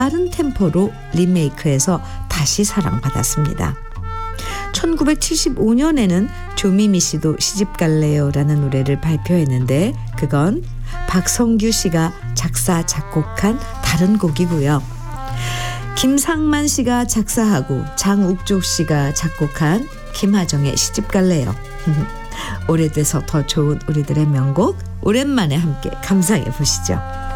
빠른 템포로 리메이크해서 다시 사랑받았습니다. 1975년에는 조미미 씨도 시집갈래요라는 노래를 발표했는데 그건 박성규 씨가 작사 작곡한 다른 곡이고요. 김상만 씨가 작사하고 장욱조 씨가 작곡한 김하정의 시집갈래요. 오래돼서 더 좋은 우리들의 명곡 오랜만에 함께 감상해 보시죠.